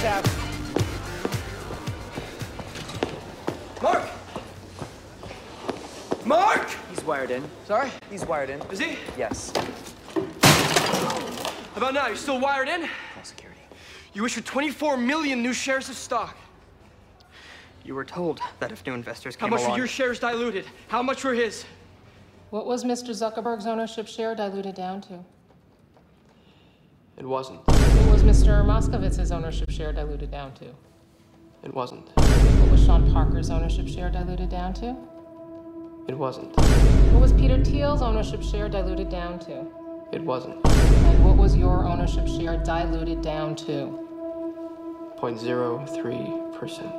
Sav. Mark! Mark! He's wired in. Sorry? He's wired in. Is he? Yes. How about now? You still wired in? Call security. You issued 24 million new shares of stock. You were told that if new investors How came much along... were your shares diluted? How much were his? What was Mr. Zuckerberg's ownership share diluted down to? It wasn't. What was Mr. Moskowitz's ownership share diluted down to? It wasn't. What was Sean Parker's ownership share diluted down to? It wasn't. What was Peter Thiel's ownership share diluted down to? It wasn't. And what was your ownership share diluted down to? 0.03%.